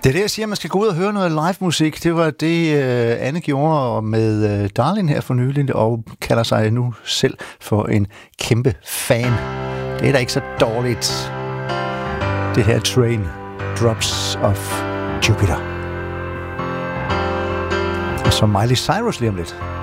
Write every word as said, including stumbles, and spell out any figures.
Det er det, jeg siger, man skal gå ud og høre noget live musik. Det var det, uh, Anne gjorde med uh, Darlin her for nylig, og kalder sig nu selv for en kæmpe fan. Det er da ikke så dårligt. Det her Train, Drops of Jupiter. Og så Miley Cyrus lige om lidt.